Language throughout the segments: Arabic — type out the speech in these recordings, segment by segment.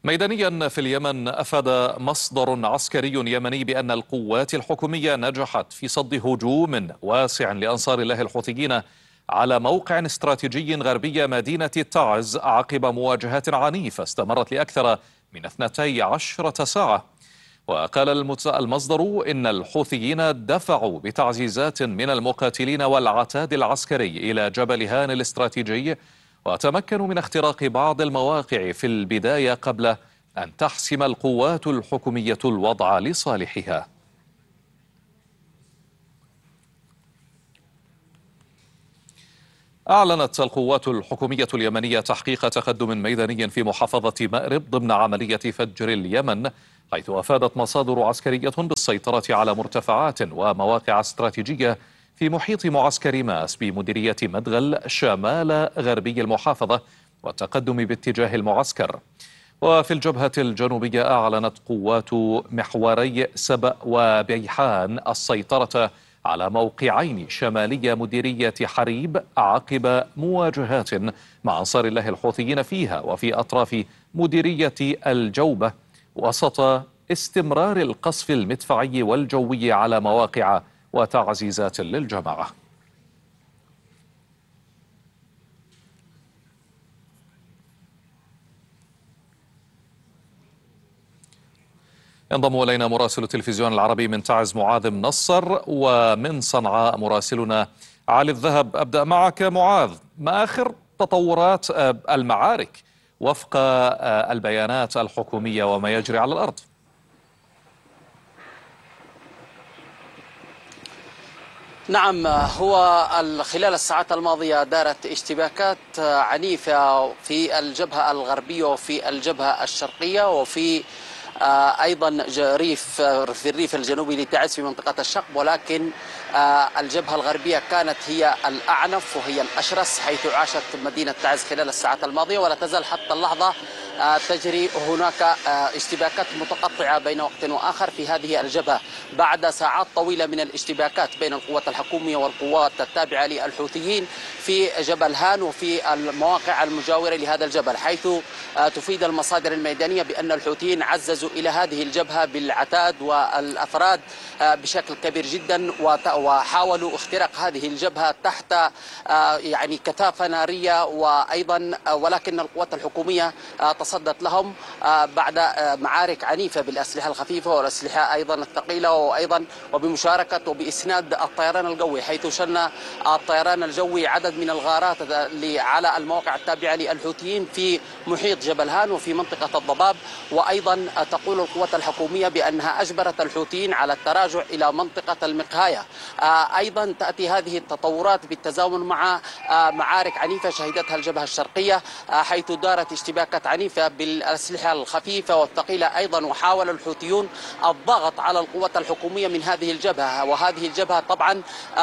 ميدانيا في اليمن أفاد مصدر عسكري يمني بأن القوات الحكومية نجحت في صد هجوم واسع لأنصار الله الحوثيين على موقع استراتيجي غربي مدينة تعز عقب مواجهات عنيفة استمرت لأكثر من 12 ساعة. وقال المصدر إن الحوثيين دفعوا بتعزيزات من المقاتلين والعتاد العسكري إلى جبل هان الاستراتيجي، وتمكنوا من اختراق بعض المواقع في البداية قبل أن تحسم القوات الحكومية الوضع لصالحها. أعلنت القوات الحكومية اليمنية تحقيق تقدم ميداني في محافظة مأرب ضمن عملية فجر اليمن، حيث أفادت مصادر عسكرية بالسيطرة على مرتفعات ومواقع استراتيجية في محيط معسكر ماس بمديرية مدغل شمال غربي المحافظة، والتقدم باتجاه المعسكر. وفي الجبهة الجنوبية أعلنت قوات محوري سبأ وبيحان السيطرة على موقعين شمالي مديرية حريب عقب مواجهات مع أنصار الله الحوثيين فيها وفي أطراف مديرية الجوبة، وسط استمرار القصف المدفعي والجوي على مواقع وتعزيزات للجماعة. ينضم إلينا مراسل التلفزيون العربي من تعز معاذ منصر، ومن صنعاء مراسلنا علي الذهب. أبدأ معك معاذ، ما آخر تطورات المعارك وفق البيانات الحكومية وما يجري على الأرض؟ نعم، هو خلال الساعات الماضية دارت اشتباكات عنيفة في الجبهة الغربية وفي الجبهة الشرقية وفي أيضا في الريف الجنوبي لتعز في منطقة الشقب، ولكن الجبهة الغربية كانت هي الأعنف وهي الأشرس، حيث عاشت مدينة تعز خلال الساعات الماضية، ولا تزال حتى اللحظة تجري هناك اشتباكات متقطعة بين وقت وآخر في هذه الجبهة بعد ساعات طويلة من الاشتباكات بين القوات الحكومية والقوات التابعة للحوثيين في جبل هان وفي المواقع المجاورة لهذا الجبل، حيث تفيد المصادر الميدانية بأن الحوثيين عززوا إلى هذه الجبهة بالعتاد والأفراد بشكل كبير جدا، وحاولوا اختراق هذه الجبهة تحت يعني كثافة نارية، وأيضا ولكن القوات الحكومية تصدت لهم بعد معارك عنيفة بالأسلحة الخفيفة والأسلحة أيضا الثقيلة، وأيضا وبمشاركة وبإسناد الطيران الجوي، حيث شن الطيران الجوي عدد من الغارات على المواقع التابعة للحوثيين في محيط جبل هان وفي منطقة الضباب. وأيضا تقول القوات الحكومية بأنها أجبرت الحوثيين على التراجع إلى منطقة المقهاية. أيضا تأتي هذه التطورات بالتزامن مع معارك عنيفة شهدتها الجبهة الشرقية، حيث دارت اشتباكات عنيفة بالأسلحة الخفيفة والثقيلة أيضا، وحاول الحوثيون الضغط على القوات الحكومية من هذه الجبهة، وهذه الجبهة طبعا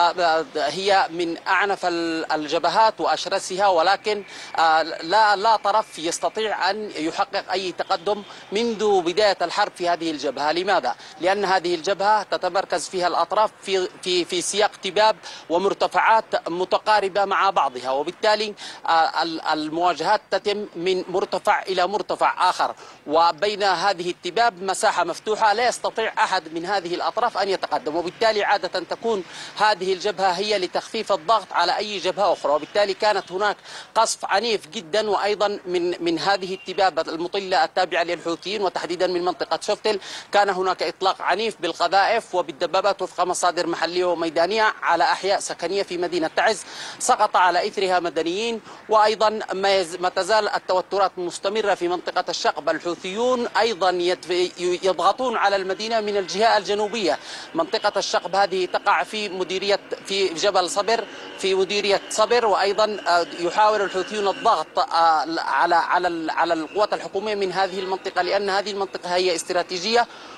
هي من أعنف الجبهات وأشرسها، ولكن لا طرف يستطيع أن يحقق أي تقدم منذ بداية الحرب في هذه الجبهة. لماذا؟ لأن هذه الجبهة تتمركز فيها الأطراف في سياق تباب ومرتفعات متقاربة مع بعضها، وبالتالي المواجهات تتم من مرتفع إلى مرتفع آخر، وبين هذه التباب مساحة مفتوحة لا يستطيع أحد من هذه الأطراف أن يتقدم، وبالتالي عادة تكون هذه الجبهة هي لتخفيف الضغط على أي جبهة أخرى، وبالتالي كانت هناك قصف عنيف جدا، وأيضا من هذه التباب المطلة التابعة للحوثيين وتحديدا من منطقة شفتل كان هناك إطلاق عنيف بالقذائف وبالدبابات وفق مصادر محلية وميدانية على أحياء سكنية في مدينة تعز، سقط على إثرها مدنيين. وأيضا ما تزال التوترات مستمرة في منطقة الشقب، الحوثيون أيضا يضغطون على المدينة من الجهة الجنوبية. منطقة الشقب هذه تقع في جبل صبر في مديرية صبر، وأيضا يحاول الحوثيون الضغط على القوات الحكومية من هذه المنطقة، لأن هذه المنطقة هي استراتيجية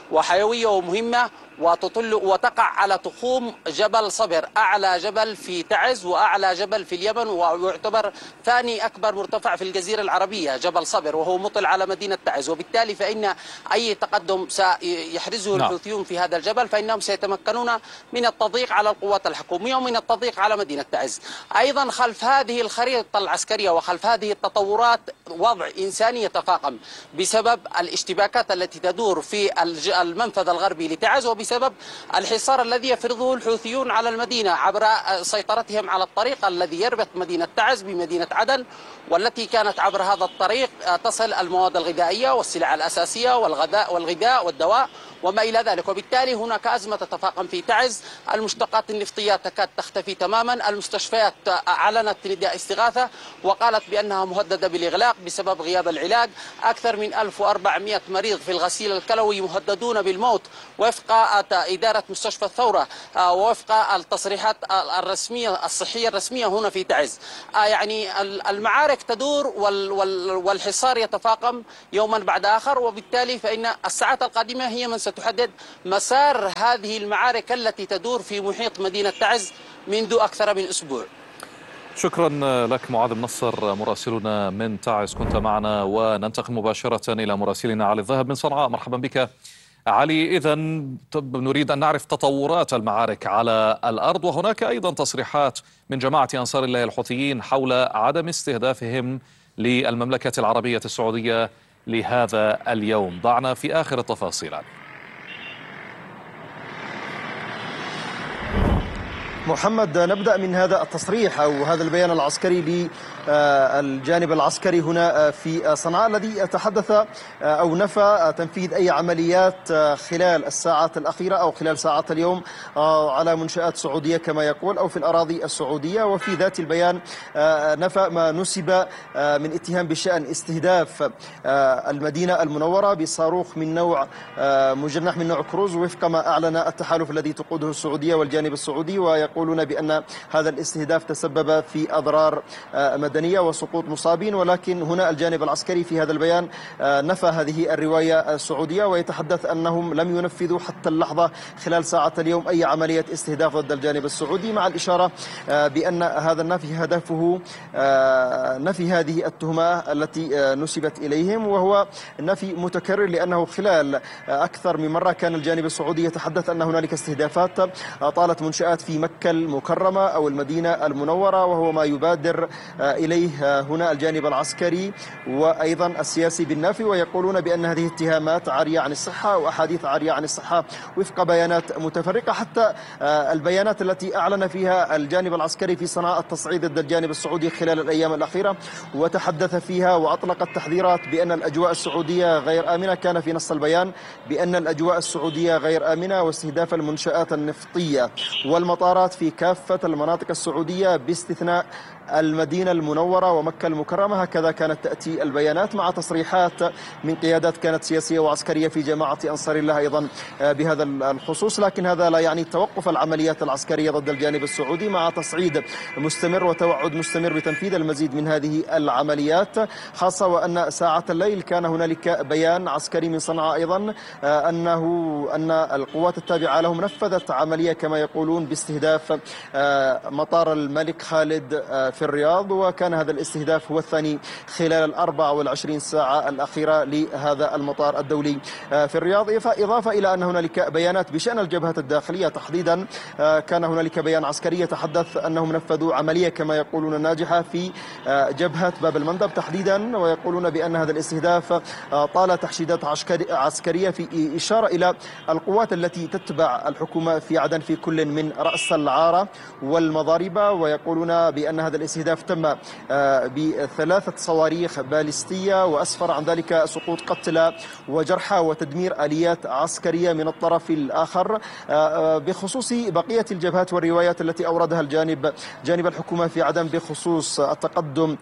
وحيوية ومهمة وتطل وتقع على تخوم جبل صبر، أعلى جبل في تعز وأعلى جبل في اليمن، ويعتبر ثاني أكبر مرتفع في الجزيرة العربية جبل صبر، وهو مطل على مدينة تعز. وبالتالي فإن أي تقدم سيحرزه الحوثيون في هذا الجبل فإنهم سيتمكنون من التضييق على القوات الحكومية ومن التضييق على مدينة تعز. أيضا خلف هذه الخريطة العسكرية وخلف هذه التطورات وضع إنساني يتفاقم بسبب الاشتباكات التي تدور في المنفذ الغربي لتعز، وبسبب الحصار الذي يفرضه الحوثيون على المدينة عبر سيطرتهم على الطريق الذي يربط مدينة تعز بمدينة عدن، والتي كانت عبر هذا الطريق تصل المواد الغذائية والسلع الأساسية والغذاء والدواء وما إلى ذلك. وبالتالي هناك أزمة تتفاقم في تعز، المشتقات النفطية تكاد تختفي تماما، المستشفيات أعلنت نداء استغاثة وقالت بأنها مهددة بالإغلاق بسبب غياب العلاج، أكثر من 1400 مريض في الغسيل الكلوي مهددون بالموت وفق إدارة مستشفى الثورة ووفق التصريحات الرسمية الصحية الرسمية هنا في تعز. يعني المعارك تدور والحصار يتفاقم يوما بعد آخر، وبالتالي فإن الساعات القادمة هي من ستحدد مسار هذه المعارك التي تدور في محيط مدينة تعز منذ أكثر من أسبوع. شكرا لك معاذ منصر مراسلنا من تعز، كنت معنا. وننتقل مباشرة إلى مراسلنا علي الذهب من صنعاء. مرحبا بك علي. إذن نريد أن نعرف تطورات المعارك على الأرض، وهناك أيضا تصريحات من جماعة أنصار الله الحوثيين حول عدم استهدافهم للمملكة العربية السعودية لهذا اليوم. ضعنا في آخر التفاصيل علي. محمد، نبدأ من هذا التصريح أو هذا البيان العسكري للجانب العسكري هنا في صنعاء، الذي تحدث أو نفى تنفيذ أي عمليات خلال الساعات الأخيرة أو خلال ساعات اليوم على منشآت سعودية كما يقول أو في الأراضي السعودية. وفي ذات البيان نفى ما نسب من اتهام بشأن استهداف المدينة المنورة بصاروخ من نوع مجنح من نوع كروز، وفق ما أعلن التحالف الذي تقوده السعودية والجانب السعودي، ويقولون بأن هذا الاستهداف تسبب في أضرار مدنية وسقوط مصابين. ولكن هنا الجانب العسكري في هذا البيان نفى هذه الرواية السعودية، ويتحدث أنهم لم ينفذوا حتى اللحظة خلال ساعة اليوم أي عملية استهداف ضد الجانب السعودي، مع الإشارة بأن هذا النفي هدفه نفي هذه التهمة التي نسبت إليهم، وهو نفي متكرر لأنه خلال أكثر من مرة كان الجانب السعودي يتحدث أن هنالك استهدافات طالت منشآت في مكة المكرمة أو المدينة المنورة، وهو ما يبادر إليه هنا الجانب العسكري وأيضا السياسي بالنافي، ويقولون بأن هذه اتهامات عارية عن الصحة وأحاديث عارية عن الصحة وفق بيانات متفرقة. حتى البيانات التي أعلن فيها الجانب العسكري في صنعاء التصعيد ضد الجانب السعودي خلال الأيام الأخيرة وتحدث فيها وأطلق التحذيرات بأن الأجواء السعودية غير آمنة، كان في نص البيان بأن الأجواء السعودية غير آمنة واستهداف المنشآت النفطية والمطارات في كافة المناطق السعودية باستثناء المدينة المنورة ومكة المكرمة. هكذا كانت تأتي البيانات مع تصريحات من قيادات كانت سياسية وعسكرية في جماعة أنصار الله أيضا بهذا الخصوص. لكن هذا لا يعني توقف العمليات العسكرية ضد الجانب السعودي، مع تصعيد مستمر وتوعد مستمر بتنفيذ المزيد من هذه العمليات، خاصة وأن ساعة الليل كان هنالك بيان عسكري من صنعاء أيضا أن القوات التابعة لهم نفذت عملية كما يقولون باستهداف مطار الملك خالد في الرياض، وكان هذا الاستهداف هو الثاني خلال 24 ساعة الأخيرة لهذا المطار الدولي في الرياض. إضافة إلى أن هنالك بيانات بشأن الجبهة الداخلية تحديدا، كان هنالك بيان عسكري يتحدث أنهم نفذوا عملية كما يقولون ناجحة في جبهة باب المندب تحديدا، ويقولون بأن هذا الاستهداف طال تحشيدات عسكرية في إشارة إلى القوات التي تتبع الحكومة في عدن في كل من رأس العارة والمضاربة، ويقولون بأن هذا الاستهداف تم بثلاثة صواريخ باليستية وأسفر عن ذلك سقوط قتلى وجرحى وتدمير آليات عسكرية من الطرف الآخر. بخصوص بقية الجبهات والروايات التي أوردها جانب الحكومة في عدن بخصوص التقدم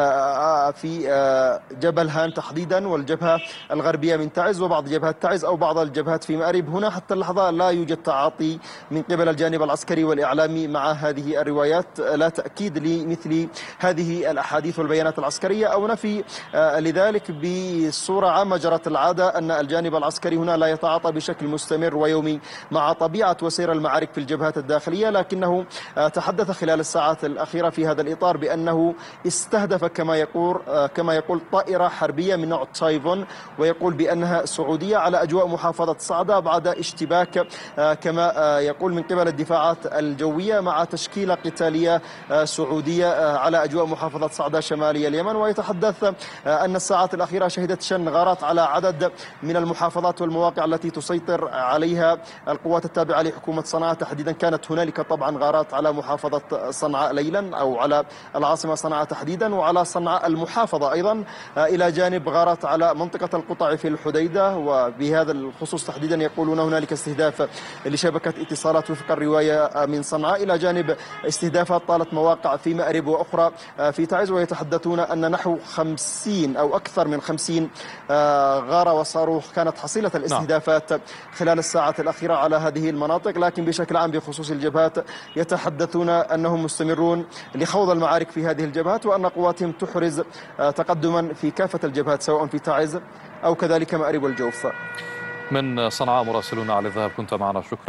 في جبل هان تحديدا والجبهة الغربية من تعز وبعض جبهات تعز أو بعض الجبهات في مأرب، هنا حتى اللحظة لا يوجد تعاطي من قبل الجانب العسكري والإعلامي مع هذه الروايات، لا تأكيد مثل هذه الأحاديث والبيانات العسكرية أو نفي لذلك. بصورة عامة جرت العادة أن الجانب العسكري هنا لا يتعاطى بشكل مستمر ويومي مع طبيعة وسير المعارك في الجبهات الداخلية، لكنه تحدث خلال الساعات الأخيرة في هذا الإطار بأنه استهدف كما يقول طائرة حربية من نوع تايفون، ويقول بأنها سعودية على أجواء محافظة صعدة بعد اشتباك كما يقول من قبل الدفاعات الجوية مع تشكيلة قتالية سعودية على أجواء محافظة صعدة شمالي اليمن. ويتحدث أن الساعات الأخيرة شهدت شن غارات على عدد من المحافظات والمواقع التي تسيطر عليها القوات التابعة لحكومة صنعاء تحديدا. كانت هنالك طبعا غارات على محافظة صنعاء ليلا أو على العاصمة صنعاء تحديدا وعلى صنعاء المحافظة أيضا، إلى جانب غارات على منطقة القطع في الحديدة. وبهذا الخصوص تحديدا يقولون هنالك استهداف لشبكة اتصالات وفق الرواية من صنعاء، إلى جانب استهدافات طالت مواقع في مأرب وأخرى في تعز. ويتحدثون أن نحو 50 أو أكثر من 50 غارة وصاروخ كانت حصيلة الاستهدافات خلال الساعات الأخيرة على هذه المناطق. لكن بشكل عام بخصوص الجبهات يتحدثون أنهم مستمرون لخوض المعارك في هذه الجبهات، وأن قواتهم تحرز تقدما في كافة الجبهات سواء في تعز أو كذلك مأرب والجوف. من صنعاء مراسلنا علي الذهب كنت معنا، شكرا.